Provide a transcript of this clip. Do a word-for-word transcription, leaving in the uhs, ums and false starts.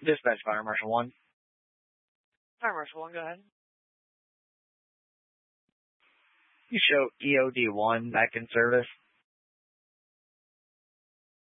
Dispatch Fire Marshal one. Fire Marshal one, go ahead. You show E O D one back in service.